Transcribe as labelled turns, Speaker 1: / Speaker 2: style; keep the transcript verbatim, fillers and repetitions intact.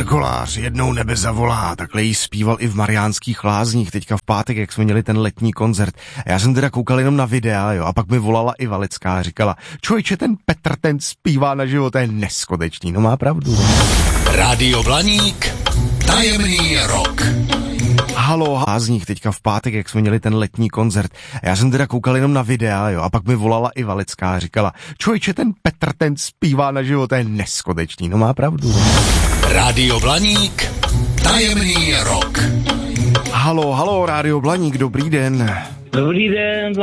Speaker 1: Petr Kolář, jednou nebe zavolá, takhle jí zpíval i v Mariánských Lázních, teďka v pátek, jak jsme měli ten letní koncert. Já jsem teda koukal jenom na videa, jo, a pak mi volala i Valická a říkala, člověče, ten Petr, ten zpívá na život, to je neskutečný, no má pravdu.
Speaker 2: Rádio Blaník, tajemný rok.
Speaker 1: Halo, Lázních, teďka v pátek, jak jsme měli ten letní koncert. Já jsem teda koukal jenom na videa, jo, a pak mi volala i Valická a říkala, člověče, ten Petr, ten zpívá na život, to je neskutečný, no má pravdu.
Speaker 2: Rádio Blaník, tajemný rok.
Speaker 1: Halo, halo, Rádio Blaník, dobrý den.
Speaker 3: Dobrý den,